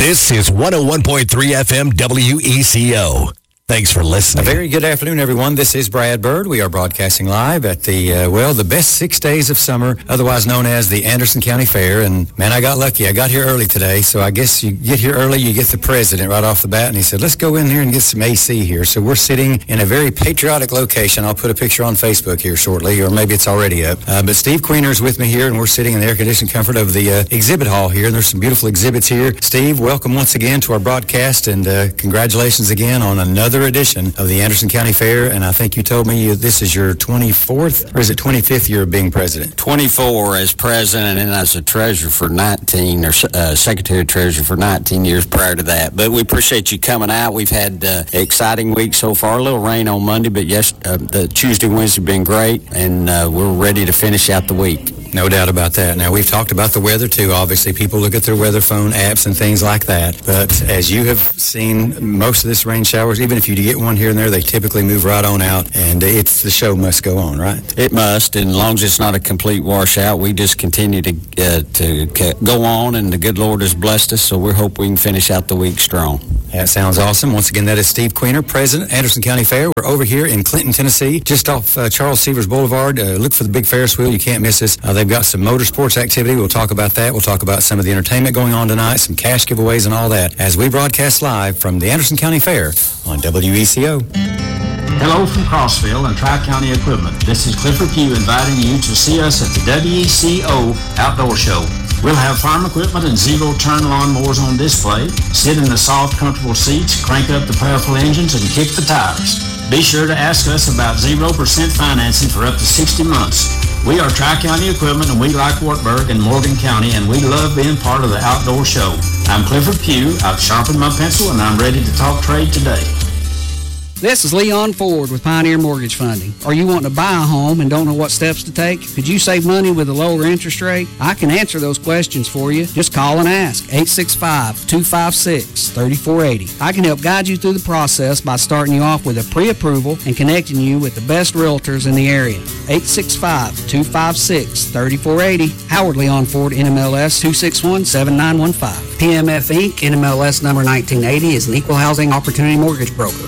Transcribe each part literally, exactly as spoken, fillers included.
This is one oh one point three F M W E C O. Thanks for listening. A very good afternoon, everyone. This is Brad Bird. We are broadcasting live at the, uh, well, the best six days of summer, otherwise known as the Anderson County Fair. And, man, I got lucky. I got here early today, so I guess you get here early, you get the president right off the bat, and he said, let's go in here and get some A C here. So we're sitting in a very patriotic location. I'll put a picture on Facebook here shortly, or maybe it's already up. Uh, but Steve Queener is with me here, and we're sitting in the air-conditioned comfort of the uh, exhibit hall here, and there's some beautiful exhibits here. Steve, welcome once again to our broadcast, and uh, congratulations again on another edition of the Anderson County Fair, and I think you told me you, this is your twenty-fourth, or is it twenty-fifth year of being president? twenty-four as president, and as a treasurer for nineteen, or uh, secretary treasurer for nineteen years prior to that. But we appreciate you coming out. We've had uh, exciting week so far. A little rain on Monday, but yes, uh, the Tuesday, Wednesday have been great, and uh, we're ready to finish out the week. No doubt about that. Now, we've talked about the weather, too. Obviously, people look at their weather phone apps and things like that. But as you have seen, most of this rain showers, even if you get one here and there, they typically move right on out, and it's the show must go on, right? It must, and as long as it's not a complete washout, we just continue to uh, to go on, and the good Lord has blessed us, so we hope we can finish out the week strong. That sounds awesome. Once again, that is Steve Queener, President, Anderson County Fair. We're over here in Clinton, Tennessee, just off uh, Charles Severs Boulevard. Uh, look for the big Ferris wheel. You can't miss us. Uh, they've got some motorsports activity. We'll talk about that. We'll talk about some of the entertainment going on tonight, some cash giveaways and all that, as we broadcast live from the Anderson County Fair on W E C O. Hello from Crossville and Tri-County Equipment. This is Clifford Pugh inviting you to see us at the W E C O Outdoor Show. We'll have farm equipment and zero-turn lawnmowers on display. Sit in the soft, comfortable seats, crank up the powerful engines, and kick the tires. Be sure to ask us about zero percent financing for up to sixty months. We are Tri-County Equipment, and we like Wartburg and Morgan County, and we love being part of the outdoor show. I'm Clifford Pugh. I've sharpened my pencil, and I'm ready to talk trade today. This is Leon Ford with Pioneer Mortgage Funding. Are you wanting to buy a home and don't know what steps to take? Could you save money with a lower interest rate? I can answer those questions for you. Just call and ask. eight six five, two five six, three four eight zero. I can help guide you through the process by starting you off with a pre-approval and connecting you with the best realtors in the area. eight six five, two five six, three four eight zero. Howard Leon Ford, N M L S two six one, seven nine one five. P M F Incorporated, N M L S number nineteen eighty, is an equal housing opportunity mortgage broker.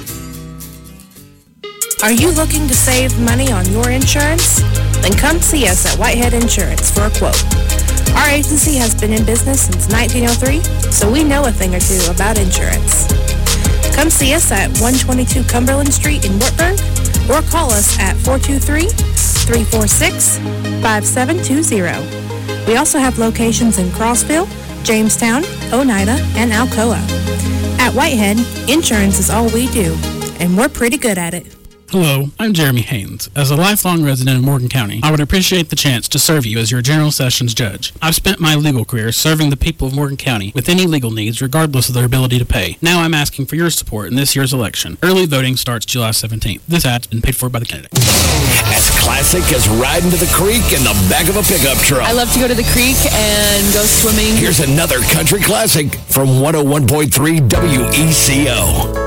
Are you looking to save money on your insurance? Then come see us at Whitehead Insurance for a quote. Our agency has been in business since nineteen oh three, so we know a thing or two about insurance. Come see us at one twenty-two Cumberland Street in Wartburg, or call us at four two three, three four six, five seven two zero. We also have locations in Crossville, Jamestown, Oneida, and Alcoa. At Whitehead, insurance is all we do, and we're pretty good at it. Hello, I'm Jeremy Haynes. As a lifelong resident of Morgan County, I would appreciate the chance to serve you as your General Sessions Judge. I've spent my legal career serving the people of Morgan County with any legal needs regardless of their ability to pay. Now I'm asking for your support in this year's election. Early voting starts July seventeenth. This ad's been paid for by the candidate. As classic as riding to the creek in the back of a pickup truck. I love to go to the creek and go swimming. Here's another country classic from one oh one point three W E C O.